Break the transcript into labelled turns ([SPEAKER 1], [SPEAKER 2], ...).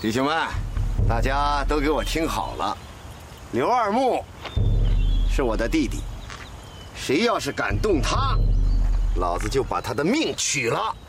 [SPEAKER 1] 弟兄们，大家都给我听好了，刘二木是我的弟弟，谁要是敢动他，老子就把他的命取了。